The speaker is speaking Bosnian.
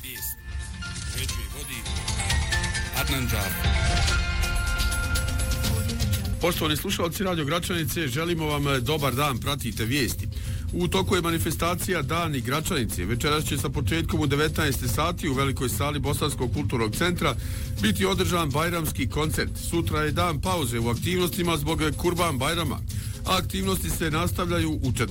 Vijesti. Uređuje vodi Adnan Džafer. Poštovani slušalci Radio Gračanice, želimo vam dobar dan, pratite vijesti. U toku je manifestacija Dani Gračanice. Večeras će sa početkom u 19. sati u velikoj sali Bosanskog kulturnog centra biti održan bajramski koncert. Sutra je dan pauze u aktivnostima zbog Kurban Bajrama. A aktivnosti se nastavljaju u četvrtak